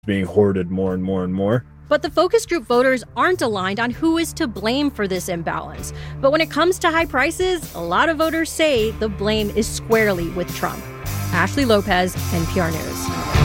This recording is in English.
being hoarded more and more and more. But the focus group voters aren't aligned on who is to blame for this imbalance. But when it comes to high prices, a lot of voters say the blame is squarely with Trump. Ashley Lopez, NPR News.